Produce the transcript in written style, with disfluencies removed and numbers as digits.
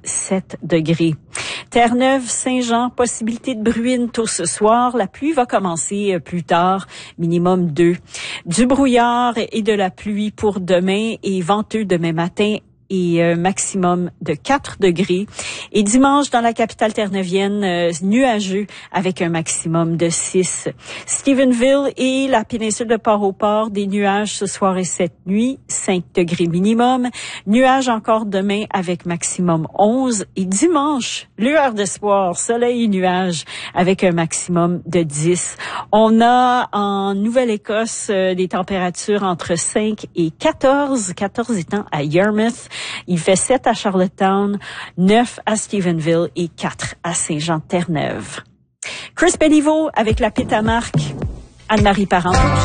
7 degrés. Terre-Neuve, Saint-Jean, possibilité de bruine tôt ce soir. La pluie va commencer plus tard, minimum 2. Du brouillard et de la pluie pour demain et venteux demain matin et maximum de 4 degrés. Et dimanche, dans la capitale terneuvienne, nuageux avec un maximum de 6. Stephenville et la péninsule de Port-au-Port, des nuages ce soir et cette nuit, 5 degrés minimum. Nuages encore demain avec maximum 11. Et dimanche, lueur d'espoir, soleil et nuages avec un maximum de 10. On a en Nouvelle-Écosse des températures entre 5 et 14. 14 étant à Yarmouth. Il fait 7 à Charlottetown, 9 à Stephenville et 4 à Saint-Jean-de-Terre-Neuve. Chris Béliveau avec la Pétamarque, Anne-Marie Parent.